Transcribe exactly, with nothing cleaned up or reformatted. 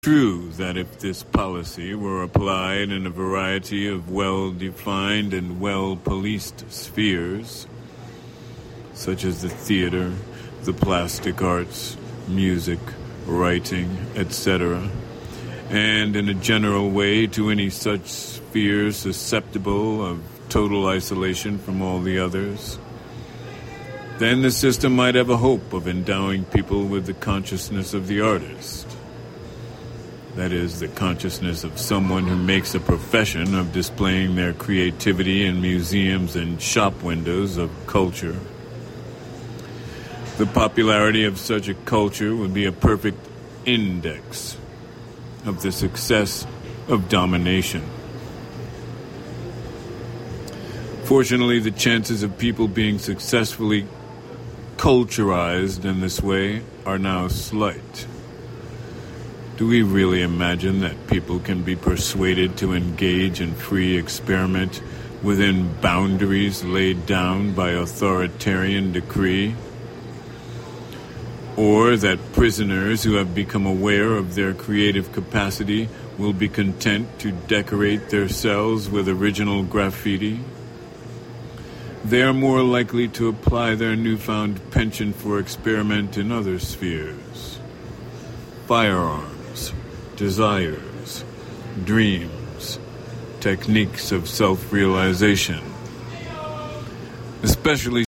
True that if this policy were applied in a variety of well-defined and well-policed spheres, such as the theater, the plastic arts, music, writing, et cetera, and in a general way to any such spheres susceptible of total isolation from all the others, then the system might have a hope of endowing people with the consciousness of the artist. That is, the consciousness of someone who makes a profession of displaying their creativity in museums and shop windows of culture. The popularity of such a culture would be a perfect index of the success of domination. Fortunately, the chances of people being successfully culturized in this way are now slight. Do we really imagine that people can be persuaded to engage in free experiment within boundaries laid down by authoritarian decree? Or that prisoners who have become aware of their creative capacity will be content to decorate their cells with original graffiti? They are more likely to apply their newfound penchant for experiment in other spheres. Firearms, desires, dreams, techniques of self-realization, especially